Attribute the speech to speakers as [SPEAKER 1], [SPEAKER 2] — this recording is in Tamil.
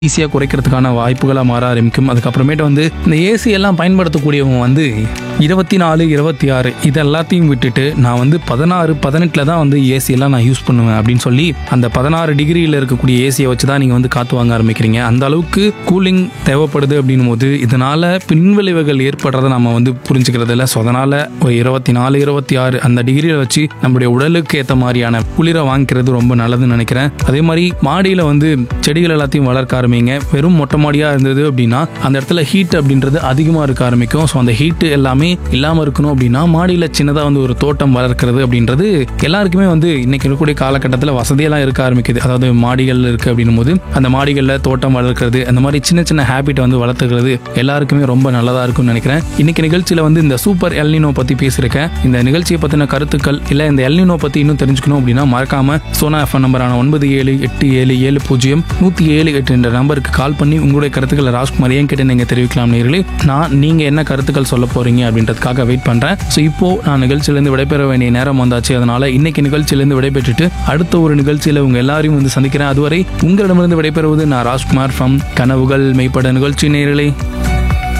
[SPEAKER 1] ஈஸியாக குறைக்கிறதுக்கான வாய்ப்புகளாக மாற ஆரம்பிக்கும். அதுக்கப்புறமேட்டு வந்து இந்த ஏசி எல்லாம் பயன்படுத்தக்கூடியவங்க வந்து 24, 26 இது எல்லாத்தையும் விட்டுட்டு நான் வந்து 16, 18 தான் வந்து ஏசி எல்லாம் நான் யூஸ் பண்ணுவேன் அப்படின்னு சொல்லி அந்த 16 டிகிரியில் இருக்கக்கூடிய ஏசியை வச்சு தான் நீங்கள் வந்து காற்று வாங்க ஆரம்பிக்கிறீங்க. அந்த அளவுக்கு கூலிங் தேவைப்படுது அப்படின்னும் போது இதனால பின்விளைவுகள் ஏற்படுறத நம்ம வந்து புரிஞ்சுக்கிறது இல்லை. ஸோ அதனால ஒரு 24, 26 அந்த டிகிரியில் வச்சு நம்மளுடைய உடலுக்கு ஏற்ற மாதிரியான குளிரை வாங்கிக்கிறது ரொம்ப நல்லதுன்னு நினைக்கிறேன். அதே மாதிரி மாடியில் வந்து செடிகள் எல்லாத்தையும் வளர்க்க ஆரம்பிங்க. வெறும் மொட்டை மாடியாக இருந்தது அப்படின்னா அந்த இடத்துல ஹீட் அப்படின்றது அதிகமாக இருக்க ஆரம்பிக்கும். ஸோ அந்த ஹீட் எல்லாமே இல்லாமல் இருக்கணும் அப்படின்னா மாடியில் சின்னதாக வந்து ஒரு தோட்டம் வளர்க்கிறது அப்படின்றது எல்லாருக்குமே வந்து இன்னைக்கு இருக்கக்கூடிய காலகட்டத்தில் வசதியெல்லாம் இருக்க ஆரம்பிக்குது. அதாவது மாடிகள் இருக்கு அப்படின்னும் போது அந்த மாடிகளில் தோட்டம் வளர்க்கிறது அந்த மாதிரி சின்ன சின்ன ஹேபிட்டை வந்து வளர்த்துக்கிறது எல்லாருக்குமே ரொம்ப நல்லதாக இருக்கும்னு நினைக்கிறேன். இன்னைக்கு நிகழ்ச்சியில் வந்து இந்த சூப்பர் எல்னினோ பற்றி பேசியிருக்கேன். இந்த நிகழ்ச்சியை பற்றின கருத்துக்கள் இல்லை இந்த எல்னினோ பற்றி இன்னும் தெரிஞ்சுக்கணும் அப்படின்னா மறக்காம சோனா எஃப்எம் நம்பரான 9787700178 என்ற நம்பருக்கு கால் பண்ணி உங்களுடைய கருத்துக்களை ராஜ்குமார் ஏன் கிட்ட நீங்க தெரிவிக்கலாம் நேயர்களே. நீங்க என்ன கருத்துக்கள் சொல்ல போறீங்க அப்படின்றதுக்காக வெயிட் பண்றேன். ஸோ இப்போ நான் நிகழ்ச்சியிலிருந்து விடைபெற வேண்டிய நேரம் வந்தாச்சு. அதனால இன்னைக்கு நிகழ்ச்சியிலிருந்து விடைபெற்றுட்டு அடுத்த ஒரு நிகழ்ச்சியில உங்க எல்லாரையும் வந்து சந்திக்கிறேன். அதுவரை உங்களிடமிருந்து விடைபெறுவது நான் ராஜ்குமார் ஃப்ரம் கனவுகள் மெய்ப்பட நிகழ்ச்சி நேயர்களே.